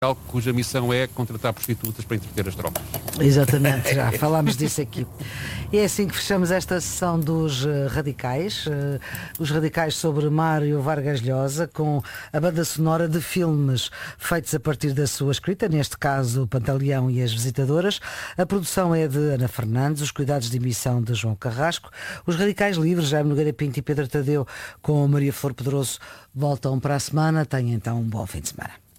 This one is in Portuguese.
cuja missão é contratar prostitutas para entreter as tropas. Exatamente, já falámos disso aqui. E é assim que fechamos esta sessão dos Radicais. Os Radicais sobre Mário Vargas Llosa, com a banda sonora de filmes feitos a partir da sua escrita, neste caso Pantaleão e as Visitadoras. A produção é de Ana Fernandes, os cuidados de emissão de João Carrasco. Os Radicais Livres, Jaime Nogueira Pinto e Pedro Tadeu, com Maria Flor Pedroso, voltam para a semana. Tenham então um bom fim de semana.